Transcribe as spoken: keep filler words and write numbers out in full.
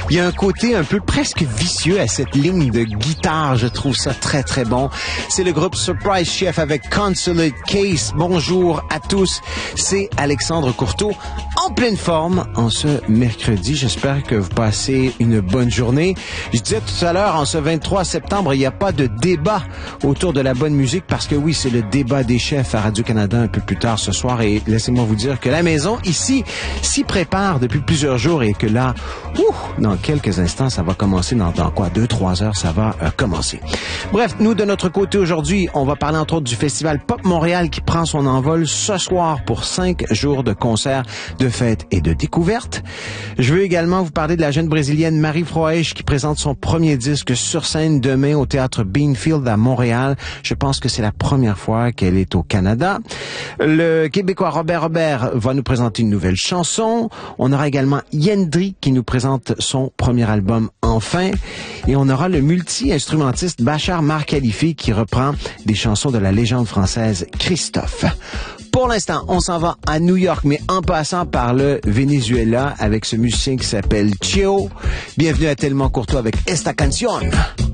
Il y a un côté un peu presque vicieux à cette ligne de guitare. Je trouve ça très, très bon. C'est le groupe Surprise Chef avec Consulate Case. Bonjour à tous. C'est Alexandre Courteau en pleine forme en ce mercredi. J'espère que vous passez une bonne journée. Je disais tout à l'heure, en ce vingt-trois septembre, il n'y a pas de débat autour de la bonne musique parce que oui, c'est le débat des chefs à Radio-Canada un peu plus tard ce soir et laissez-moi vous dire que la maison ici s'y prépare depuis plusieurs jours et que là, ouh, dans quelques instants, ça va commencer dans, dans quoi, deux, trois heures, ça va euh, commencer. Bref, nous, de notre côté aujourd'hui, on va parler entre autres du Festival Pop Montréal qui prend son envol ce soir pour cinq jours de concerts, de fêtes et de découvertes. Je veux également vous parler de la jeune brésilienne Marie Froesch qui présente son premier disque sur scène demain au Théâtre Beanfield à Montréal. Je pense que c'est la première fois qu'elle est au Canada. Le Québécois Robert Robert va nous présenter une nouvelle chanson. On aura également Yendri qui nous présente son premier album Enfin. Et on aura le multi-instrumentiste Bachar Mar Khalifi qui reprend des chansons de la légende française Christophe. Pour l'instant, on s'en va à New York, mais en passant par le Venezuela avec ce musicien qui s'appelle Cheo. Bienvenue à Tellement Courtois avec Esta Canción.